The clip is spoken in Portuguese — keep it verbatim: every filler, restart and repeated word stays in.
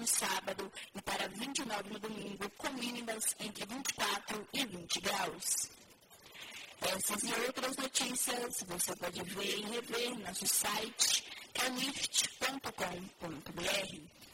no sábado e para vinte e nove no domingo, com mínimas entre vinte e quatro e vinte graus. Essas e outras notícias você pode ver e rever no nosso site calift ponto com ponto br.